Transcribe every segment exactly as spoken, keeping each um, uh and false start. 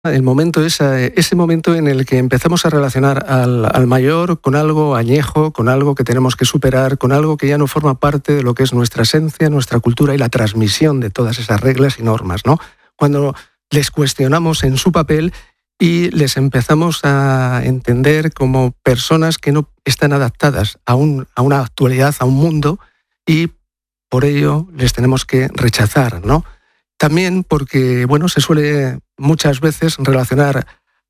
El momento es ese momento en el que empezamos a relacionar al, al mayor con algo añejo, con algo que tenemos que superar, con algo que ya no forma parte de lo que es nuestra esencia, nuestra cultura y la transmisión de todas esas reglas y normas, ¿no? Cuando les cuestionamos en su papel y les empezamos a entender como personas que no están adaptadas a, un, a una actualidad, a un mundo, y por ello les tenemos que rechazar, ¿no? También porque, bueno, se suele muchas veces relacionar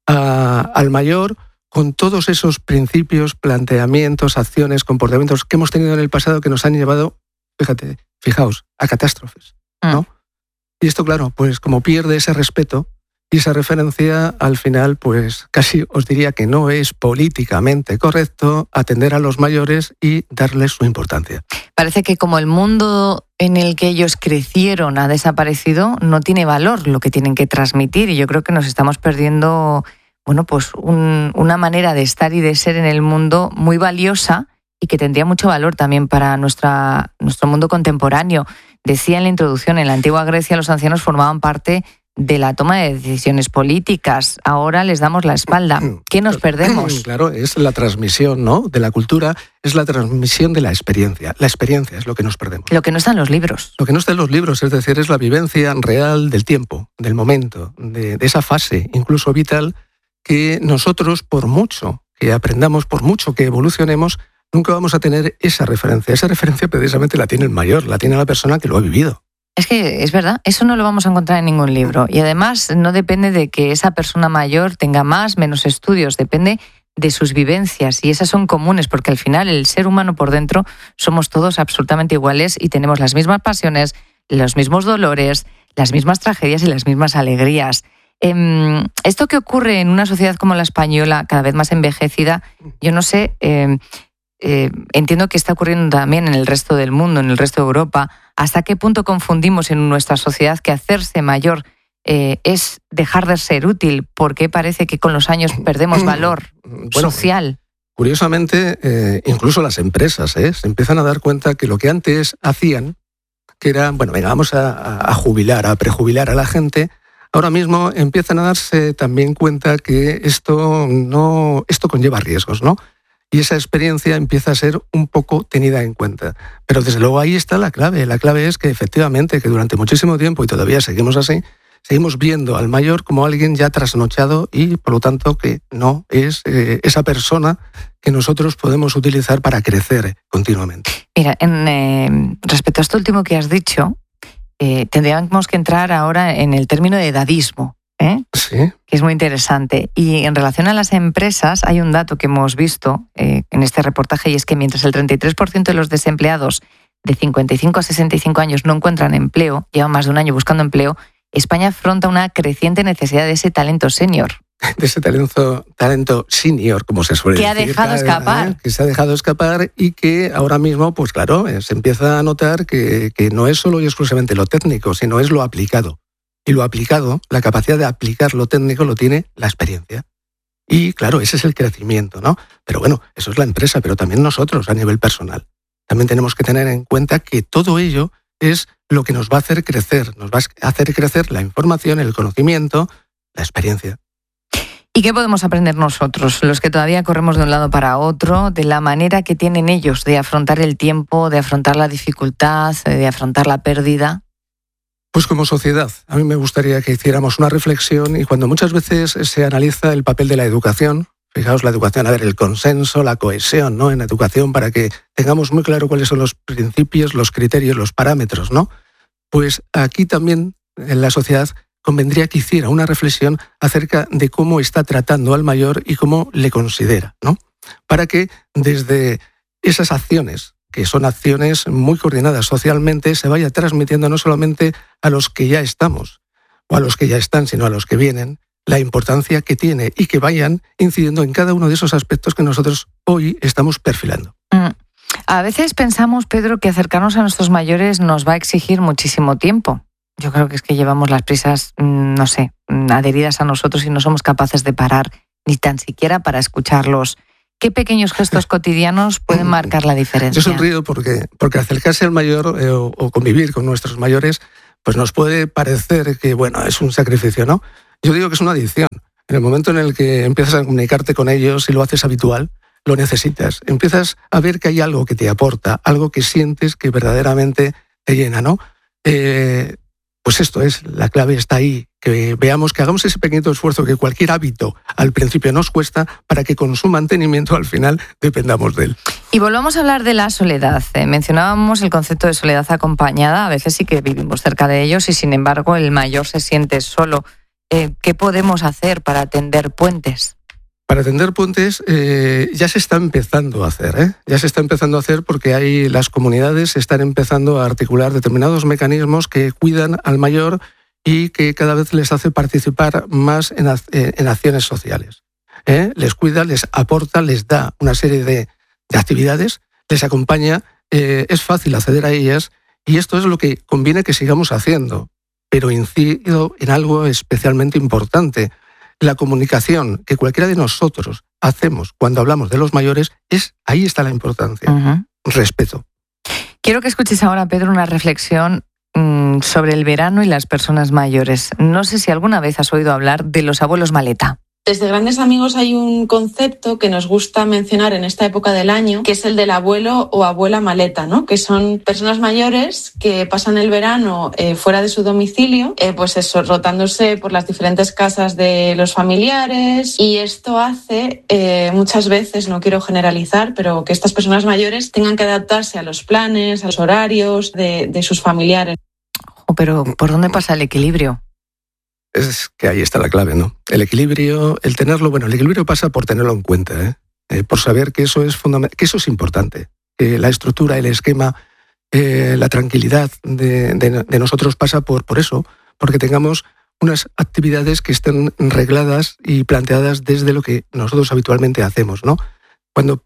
a, al mayor con todos esos principios, planteamientos, acciones, comportamientos que hemos tenido en el pasado que nos han llevado, fíjate, fijaos, a catástrofes, ¿no? Mm. Y esto, claro, pues como pierde ese respeto y esa referencia, al final, pues casi os diría que no es políticamente correcto atender a los mayores y darles su importancia. Parece que como el mundo en el que ellos crecieron ha desaparecido, no tiene valor lo que tienen que transmitir, y yo creo que nos estamos perdiendo, bueno, pues un, una manera de estar y de ser en el mundo muy valiosa y que tendría mucho valor también para nuestra, nuestro mundo contemporáneo. Decía en la introducción, en la antigua Grecia los ancianos formaban parte de la toma de decisiones políticas. Ahora les damos la espalda. ¿Qué nos perdemos? Claro, es la transmisión, ¿no?, de la cultura, es la transmisión de la experiencia. La experiencia es lo que nos perdemos. Lo que no está en los libros. Lo que no está en los libros, es decir, es la vivencia real del tiempo, del momento, de, de esa fase, incluso vital, que nosotros, por mucho que aprendamos, por mucho que evolucionemos, nunca vamos a tener esa referencia. Esa referencia precisamente la tiene el mayor, la tiene la persona que lo ha vivido. Es que es verdad, eso no lo vamos a encontrar en ningún libro. Y además no depende de que esa persona mayor tenga más, menos estudios, depende de sus vivencias, y esas son comunes, porque al final el ser humano por dentro somos todos absolutamente iguales y tenemos las mismas pasiones, los mismos dolores, las mismas tragedias y las mismas alegrías. Eh, esto que ocurre en una sociedad como la española, cada vez más envejecida, yo no sé... Eh, Eh, entiendo que está ocurriendo también en el resto del mundo, en el resto de Europa. ¿Hasta qué punto confundimos en nuestra sociedad que hacerse mayor eh, es dejar de ser útil? Porque parece que con los años perdemos valor bueno, social. Curiosamente, eh, incluso las empresas ¿eh? se empiezan a dar cuenta que lo que antes hacían, que era, bueno, venga, vamos a, a jubilar, a prejubilar a la gente, ahora mismo empiezan a darse también cuenta que esto, no, esto conlleva riesgos, ¿no? Y esa experiencia empieza a ser un poco tenida en cuenta. Pero desde luego ahí está la clave. La clave es que efectivamente, que durante muchísimo tiempo, y todavía seguimos así, seguimos viendo al mayor como alguien ya trasnochado y, por lo tanto, que no es eh, esa persona que nosotros podemos utilizar para crecer continuamente. Mira, en, eh, respecto a esto último que has dicho, eh, tendríamos que entrar ahora en el término de edadismo. ¿Eh? Sí. Que es muy interesante. Y en relación a las empresas, hay un dato que hemos visto eh, en este reportaje, y es que mientras el treinta y tres por ciento de los desempleados de cincuenta y cinco a sesenta y cinco años no encuentran empleo, llevan más de un año buscando empleo, España afronta una creciente necesidad de ese talento senior. De ese talento, talento senior, como se suele que decir. Que ha dejado escapar. ¿eh? Que se ha dejado escapar y que ahora mismo, pues claro, se empieza a notar que, que no es solo y exclusivamente lo técnico, sino es lo aplicado. Y lo aplicado, la capacidad de aplicar lo técnico, lo tiene la experiencia. Y claro, ese es el crecimiento, ¿no? Pero bueno, eso es la empresa, pero también nosotros a nivel personal. También tenemos que tener en cuenta que todo ello es lo que nos va a hacer crecer. Nos va a hacer crecer la información, el conocimiento, la experiencia. ¿Y qué podemos aprender nosotros, los que todavía corremos de un lado para otro, de la manera que tienen ellos de afrontar el tiempo, de afrontar la dificultad, de afrontar la pérdida? Pues como sociedad, a mí me gustaría que hiciéramos una reflexión, y cuando muchas veces se analiza el papel de la educación, fijaos la educación, a ver, el consenso, la cohesión, ¿no?, en la educación, para que tengamos muy claro cuáles son los principios, los criterios, los parámetros, ¿no? Pues aquí también en la sociedad convendría que hiciera una reflexión acerca de cómo está tratando al mayor y cómo le considera, ¿no? Para que desde esas acciones, que son acciones muy coordinadas socialmente, se vaya transmitiendo no solamente a los que ya estamos o a los que ya están, sino a los que vienen, la importancia que tiene, y que vayan incidiendo en cada uno de esos aspectos que nosotros hoy estamos perfilando. Mm. A veces pensamos, Pedro, que acercarnos a nuestros mayores nos va a exigir muchísimo tiempo. Yo creo que es que llevamos las prisas, no sé, adheridas a nosotros y no somos capaces de parar ni tan siquiera para escucharlos. ¿Qué pequeños gestos cotidianos pueden marcar la diferencia? Yo sonrío porque, porque acercarse al mayor eh, o, o convivir con nuestros mayores, pues nos puede parecer que, bueno, es un sacrificio, ¿no? Yo digo que es una adicción. En el momento en el que empiezas a comunicarte con ellos y lo haces habitual, lo necesitas. Empiezas a ver que hay algo que te aporta, algo que sientes que verdaderamente te llena, ¿no? Eh, pues esto es, la clave está ahí, que veamos, que hagamos ese pequeño esfuerzo que cualquier hábito al principio nos cuesta para que con su mantenimiento al final dependamos de él. Y volvamos a hablar de la soledad. Eh, mencionábamos el concepto de soledad acompañada, a veces sí que vivimos cerca de ellos y sin embargo el mayor se siente solo. Eh, ¿Qué podemos hacer para tender puentes? Para tender puentes eh, ya se está empezando a hacer, ¿eh? ya se está empezando a hacer porque hay, las comunidades están empezando a articular determinados mecanismos que cuidan al mayor y que cada vez les hace participar más en, en acciones sociales. ¿eh? Les cuida, les aporta, les da una serie de, de actividades, les acompaña, eh, es fácil acceder a ellas y esto es lo que conviene que sigamos haciendo, pero incido en algo especialmente importante. La comunicación que cualquiera de nosotros hacemos cuando hablamos de los mayores, es ahí está la importancia. Uh-huh. Respeto. Quiero que escuches ahora, Pedro, una reflexión mmm, sobre el verano y las personas mayores. No sé si alguna vez has oído hablar de los abuelos maleta. Desde Grandes Amigos hay un concepto que nos gusta mencionar en esta época del año, que es el del abuelo o abuela maleta, ¿no? Que son personas mayores que pasan el verano eh, fuera de su domicilio, eh, pues eso, rotándose por las diferentes casas de los familiares, y esto hace eh, muchas veces, no quiero generalizar, pero que estas personas mayores tengan que adaptarse a los planes, a los horarios de, de sus familiares. Oh, pero ¿por dónde pasa el equilibrio? Es que ahí está la clave, ¿no? El equilibrio, el tenerlo, bueno, el equilibrio pasa por tenerlo en cuenta, ¿eh? Eh, por saber que eso es fundamental, que eso es importante, que la estructura, el esquema, eh, la tranquilidad de, de, de nosotros pasa por, por eso, porque tengamos unas actividades que estén regladas y planteadas desde lo que nosotros habitualmente hacemos, ¿no? Cuando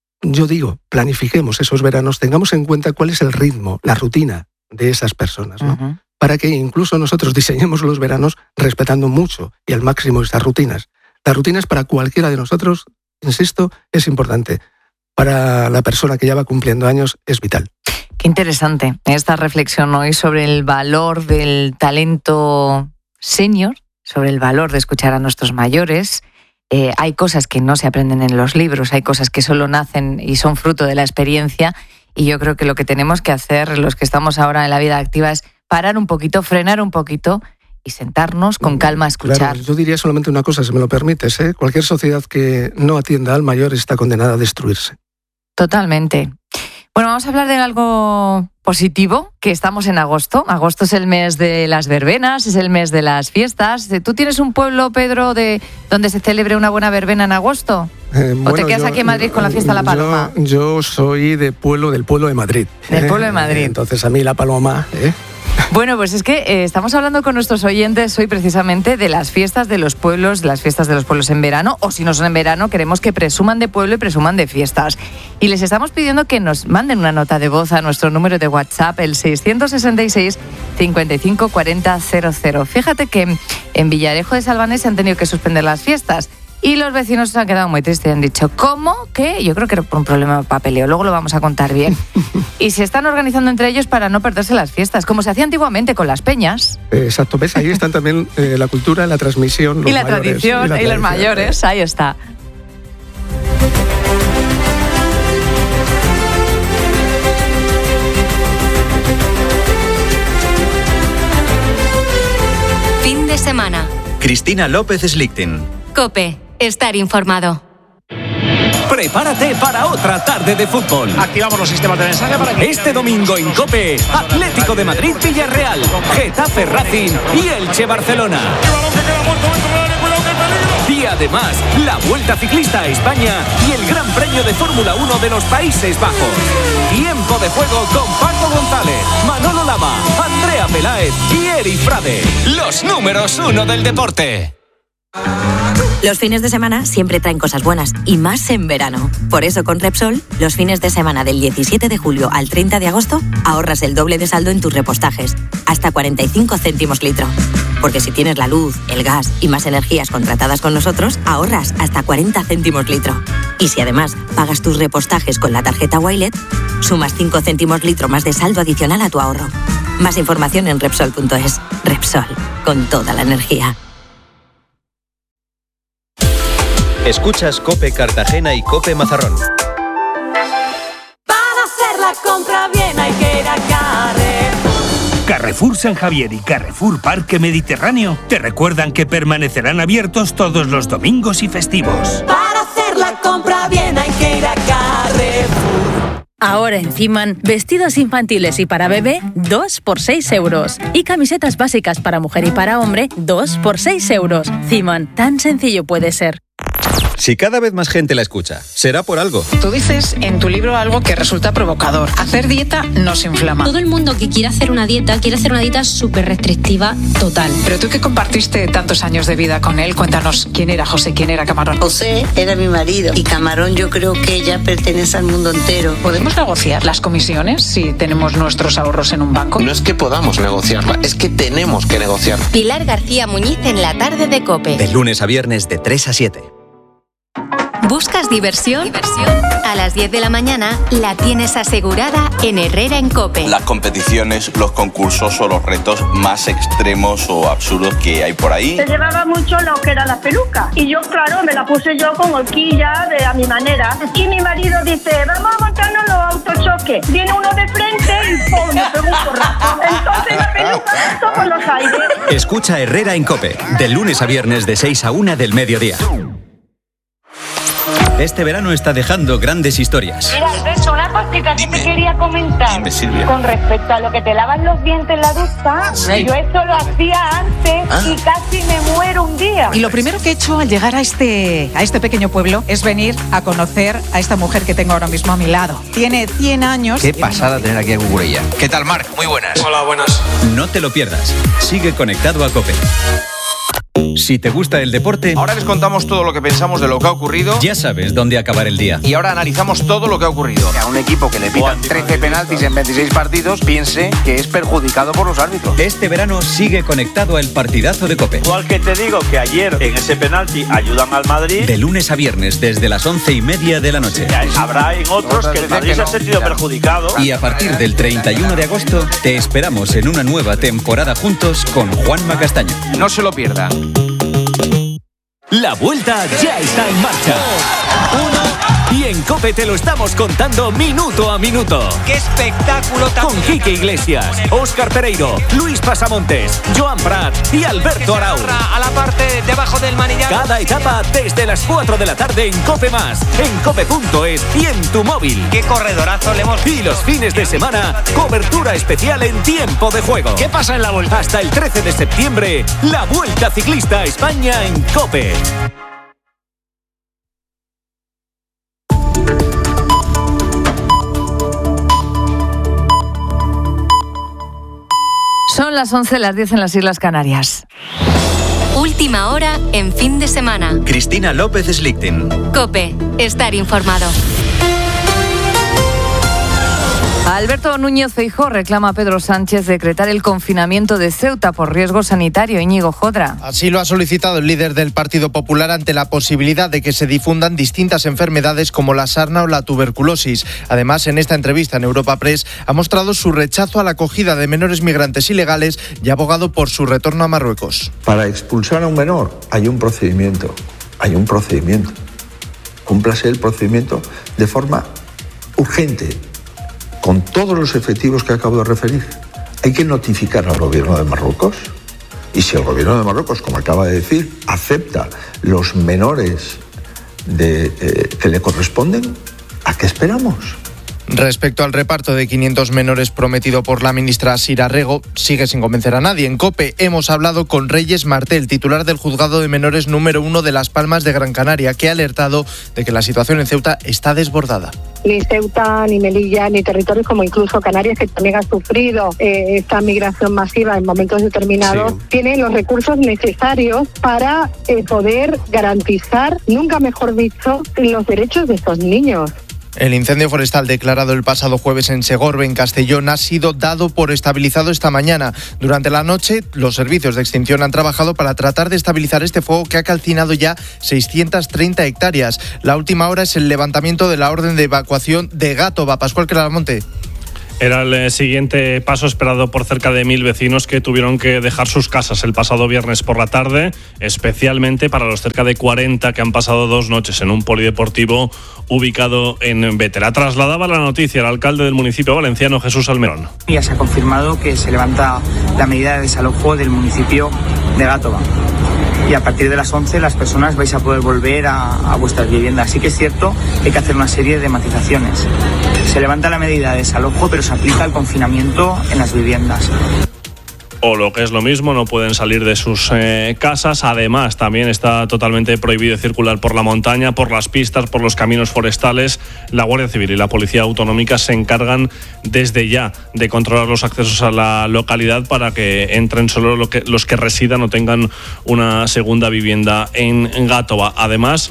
yo digo planifiquemos esos veranos, tengamos en cuenta cuál es el ritmo, la rutina de esas personas, ¿no? Uh-huh. Para que incluso nosotros diseñemos los veranos respetando mucho y al máximo estas rutinas. Las rutinas para cualquiera de nosotros, insisto, es importante. Para la persona que ya va cumpliendo años es vital. Qué interesante esta reflexión hoy sobre el valor del talento senior, sobre el valor de escuchar a nuestros mayores. Eh, hay cosas que no se aprenden en los libros, hay cosas que solo nacen y son fruto de la experiencia, y yo creo que lo que tenemos que hacer, los que estamos ahora en la vida activa, es parar un poquito, frenar un poquito y sentarnos con calma a escuchar. Claro, yo diría solamente una cosa, si me lo permites, ¿eh? Cualquier sociedad que no atienda al mayor está condenada a destruirse. Totalmente. Bueno, vamos a hablar de algo positivo, que estamos en agosto. Agosto es el mes de las verbenas, es el mes de las fiestas. ¿Tú tienes un pueblo, Pedro, de donde se celebre una buena verbena en agosto? Eh, bueno, ¿O te quedas yo, aquí en Madrid con la fiesta de la Paloma? Yo, yo soy de pueblo, del pueblo de Madrid. Del pueblo de Madrid. Eh, entonces a mí la Paloma... ¿eh? Bueno, pues es que eh, estamos hablando con nuestros oyentes hoy precisamente de las fiestas de los pueblos, de las fiestas de los pueblos en verano, o si no son en verano, queremos que presuman de pueblo y presuman de fiestas. Y les estamos pidiendo que nos manden una nota de voz a nuestro número de WhatsApp, el seiscientos sesenta y seis, cincuenta y cinco, cuarenta, cero cero. Fíjate que en Villarejo de Salvanés se han tenido que suspender las fiestas. Y los vecinos se han quedado muy tristes y han dicho, ¿cómo? ¿Qué? Yo creo que era por un problema de papeleo, luego lo vamos a contar bien. Y se están organizando entre ellos para no perderse las fiestas, como se hacía antiguamente con las peñas. Exacto, ¿ves? Ahí están también eh, la cultura, la transmisión, los y la mayores, tradición, y, la y los mayores, ahí está. Fin de semana. Cristina López Slichting. COPE. Estar informado. Prepárate para otra tarde de fútbol. Activamos los sistemas de mensaje para que... Este domingo en COPE, Atlético de Madrid Villarreal, Getafe Racing y Elche Barcelona. Y además, la Vuelta Ciclista a España y el Gran Premio de Fórmula uno de los Países Bajos. Tiempo de juego con Paco González, Manolo Lama, Andrea Peláez y Eri Frade. Los números uno del deporte. Los fines de semana siempre traen cosas buenas, y más en verano. Por eso con Repsol, los fines de semana del diecisiete de julio al treinta de agosto, ahorras el doble de saldo en tus repostajes, hasta cuarenta y cinco céntimos litro. Porque si tienes la luz, el gas y más energías contratadas con nosotros, ahorras hasta cuarenta céntimos litro. Y si además pagas tus repostajes con la tarjeta Wilet, sumas cinco céntimos litro más de saldo adicional a tu ahorro. Más información en Repsol punto es. Repsol, con toda la energía. Escuchas COPE Cartagena y COPE Mazarrón. Para hacer la compra bien hay que ir a Carrefour. Carrefour San Javier y Carrefour Parque Mediterráneo te recuerdan que permanecerán abiertos todos los domingos y festivos. Para hacer la compra bien hay que ir a Carrefour. Ahora en Ciman, vestidos infantiles y para bebé, dos por seis euros. Y camisetas básicas para mujer y para hombre, dos por seis euros. Ciman, tan sencillo puede ser. Si cada vez más gente la escucha, será por algo. Tú dices en tu libro algo que resulta provocador. Hacer dieta nos inflama. Todo el mundo que quiere hacer una dieta, quiere hacer una dieta súper restrictiva total. Pero tú que compartiste tantos años de vida con él, cuéntanos quién era José, quién era Camarón. José era mi marido y Camarón yo creo que ya pertenece al mundo entero. ¿Podemos negociar las comisiones si tenemos nuestros ahorros en un banco? No es que podamos negociarla, es que tenemos que negociar. Pilar García Muñiz en la tarde de COPE. De lunes a viernes de tres a siete. ¿Buscas diversión? ¿Diversión? A las diez de la mañana la tienes asegurada en Herrera en COPE. Las competiciones, los concursos o los retos más extremos o absurdos que hay por ahí. Se llevaba mucho lo que era la peluca. Y yo, claro, me la puse yo con horquilla de, a mi manera. Y mi marido dice, vamos a montarnos los autochoques. Viene uno de frente y ¡pum! Me pegó un porrazo. Entonces la peluca pasó por los aires. Escucha Herrera en COPE. De lunes a viernes de seis a una del mediodía. Este verano está dejando grandes historias. Mira, Alberto, una cosita que te quería comentar. Dime, Silvia. Con respecto a lo que te lavas los dientes en la ducha, sí. Yo eso lo hacía antes ah. y casi me muero un día. Y lo primero que he hecho al llegar a este, a este pequeño pueblo es venir a conocer a esta mujer que tengo ahora mismo a mi lado. Tiene cien años. Qué pasada tener aquí a Cucurella. ¿Qué tal, Marc? Muy buenas. Hola, buenas. No te lo pierdas. Sigue conectado a COPE. Si te gusta el deporte, ahora les contamos todo lo que pensamos de lo que ha ocurrido. Ya sabes dónde acabar el día. Y ahora analizamos todo lo que ha ocurrido. Que a un equipo que le pitan trece penaltis en veintiséis partidos piense que es perjudicado por los árbitros. Este verano sigue conectado al partidazo de COPE. Igual que te digo que ayer en ese penalti ayudan al Madrid. De lunes a viernes desde las once y media de la noche. Habrá en otros que el Madrid se ha sentido perjudicado. Y a partir del treinta y uno de agosto te esperamos en una nueva temporada juntos con Juanma Castaño. No se lo pierdan. La vuelta ya está en marcha. Uno, y en COPE te lo estamos contando minuto a minuto. ¡Qué espectáculo tan! Con Quique Iglesias, Óscar Pereiro, Luis Pasamontes, Joan Prat y Alberto Arau. A la parte de abajo del manillar. Cada etapa desde las cuatro de la tarde en COPE Más, en cope punto es y en tu móvil. ¡Qué corredorazo le hemos! Y los fines de semana, cobertura especial en tiempo de juego. ¿Qué pasa en la vuelta? Hasta el trece de septiembre, la Vuelta Ciclista a España en COPE. Son las once, las diez en las Islas Canarias. Última hora en fin de semana. Cristina López Slichting. COPE, estar informado. Alberto Núñez Feijóo reclama a Pedro Sánchez decretar el confinamiento de Ceuta por riesgo sanitario. Íñigo Jodra. Así lo ha solicitado el líder del Partido Popular ante la posibilidad de que se difundan distintas enfermedades como la sarna o la tuberculosis. Además, en esta entrevista en Europa Press ha mostrado su rechazo a la acogida de menores migrantes ilegales y ha abogado por su retorno a Marruecos. Para expulsar a un menor hay un procedimiento, hay un procedimiento. Cúmplase el procedimiento de forma urgente, con todos los efectivos que acabo de referir. Hay que notificar al gobierno de Marruecos. Y si el gobierno de Marruecos, como acaba de decir, acepta los menores de, eh, que le corresponden, ¿a qué esperamos? Respecto al reparto de quinientos menores prometido por la ministra Sira Rego, sigue sin convencer a nadie. En COPE hemos hablado con Reyes Martel, titular del Juzgado de Menores número uno de Las Palmas de Gran Canaria, que ha alertado de que la situación en Ceuta está desbordada. Ni Ceuta, ni Melilla, ni territorios como incluso Canarias, que también han sufrido eh, esta migración masiva en momentos determinados, sí. tienen los recursos necesarios para eh, poder garantizar, nunca mejor dicho, los derechos de estos niños. El incendio forestal declarado el pasado jueves en Segorbe, en Castellón, ha sido dado por estabilizado esta mañana. Durante la noche, los servicios de extinción han trabajado para tratar de estabilizar este fuego que ha calcinado ya seiscientas treinta hectáreas. La última hora es el levantamiento de la orden de evacuación de Gátova. Pascual Claramonte. Era el siguiente paso esperado por cerca de mil vecinos que tuvieron que dejar sus casas el pasado viernes por la tarde, especialmente para los cerca de cuarenta que han pasado dos noches en un polideportivo ubicado en Bétera. Trasladaba la noticia el alcalde del municipio valenciano, Jesús Almerón. Ya se ha confirmado que se levanta la medida de desalojo del municipio de Gátova. Y a partir de las once las personas vais a poder volver a, a vuestras viviendas. Sí que es cierto que hay que hacer una serie de matizaciones. Se levanta la medida de desalojo, pero se aplica el confinamiento en las viviendas. O lo que es lo mismo, no pueden salir de sus eh, casas. Además, también está totalmente prohibido circular por la montaña, por las pistas, por los caminos forestales. La Guardia Civil y la Policía Autonómica se encargan desde ya de controlar los accesos a la localidad para que entren solo lo que, los que residan o tengan una segunda vivienda en Gátova. Además,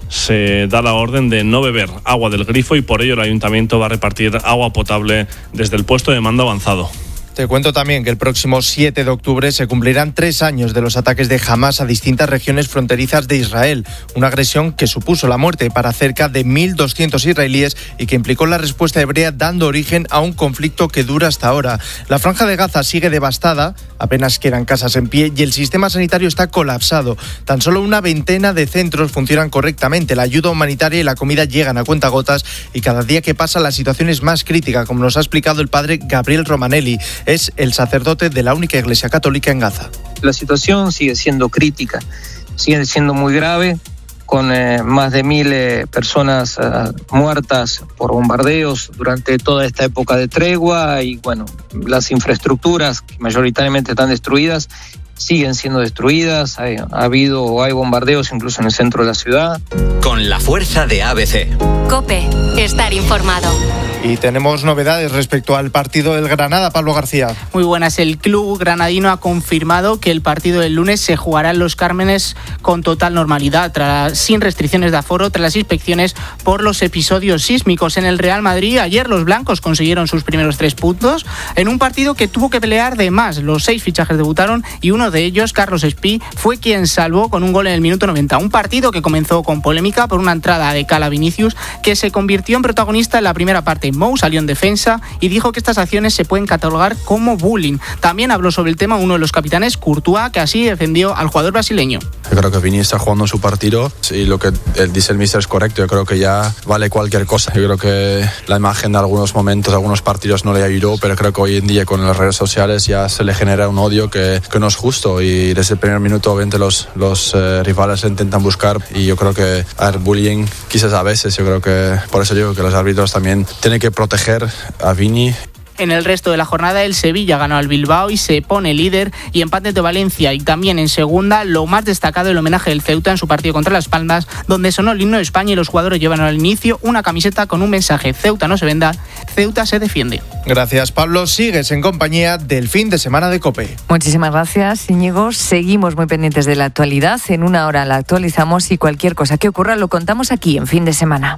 se da la orden de no beber agua del grifo y por ello el Ayuntamiento va a repartir agua potable desde el puesto de mando avanzado. Te cuento también que el próximo siete de octubre se cumplirán tres años de los ataques de Hamás a distintas regiones fronterizas de Israel. Una agresión que supuso la muerte para cerca de mil doscientos israelíes y que implicó la respuesta hebrea, dando origen a un conflicto que dura hasta ahora. La franja de Gaza sigue devastada, apenas quedan casas en pie y el sistema sanitario está colapsado. Tan solo una veintena de centros funcionan correctamente. La ayuda humanitaria y la comida llegan a cuentagotas y cada día que pasa la situación es más crítica, como nos ha explicado el padre Gabriel Romanelli. Es el sacerdote de la única iglesia católica en Gaza. La situación sigue siendo crítica, sigue siendo muy grave, con eh, más de mil eh, personas eh, muertas por bombardeos durante toda esta época de tregua y bueno, las infraestructuras que mayoritariamente están destruidas siguen siendo destruidas, hay, ha habido o hay bombardeos incluso en el centro de la ciudad. Con la fuerza de A B C. COPE, estar informado. Y tenemos novedades respecto al partido del Granada, Pablo García. Muy buenas. El club granadino ha confirmado que el partido del lunes se jugará en Los Cármenes con total normalidad, tras, sin restricciones de aforo, tras las inspecciones por los episodios sísmicos. En el Real Madrid, ayer los blancos consiguieron sus primeros tres puntos en un partido que tuvo que pelear de más. Los seis fichajes debutaron y uno de ellos, Carlos Espí, fue quien salvó con un gol en el minuto noventa. Un partido que comenzó con polémica por una entrada de Cala Vinicius, que se convirtió en protagonista en la primera parte. Mou salió en defensa y dijo que estas acciones se pueden catalogar como bullying. También habló sobre el tema uno de los capitanes, Courtois, que así defendió al jugador brasileño. Yo creo que Vini está jugando su partido y lo que él dice el míster es correcto. Yo creo que ya vale cualquier cosa. Yo creo que la imagen de algunos momentos, algunos partidos no le ayudó, pero creo que hoy en día con las redes sociales ya se le genera un odio que, que no es justo y desde el primer minuto obviamente los, los eh, rivales intentan buscar y yo creo que el bullying quizás a veces, yo creo que por eso digo que los árbitros también tienen que proteger a Vini. En el resto de la jornada, el Sevilla ganó al Bilbao y se pone líder, y empate de Valencia. Y también en segunda, lo más destacado, el homenaje del Ceuta en su partido contra Las Palmas, donde sonó el himno de España y los jugadores llevan al inicio una camiseta con un mensaje: Ceuta no se venda, Ceuta se defiende. Gracias, Pablo. Sigues en compañía del fin de semana de COPE. Muchísimas gracias, Íñigo. Seguimos muy pendientes de la actualidad. En una hora la actualizamos y cualquier cosa que ocurra lo contamos aquí en Fin de Semana.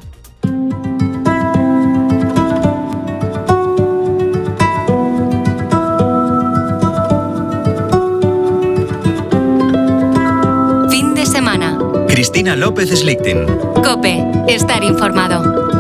Fin de semana. Cristina López Slichting. COPE, estar informado.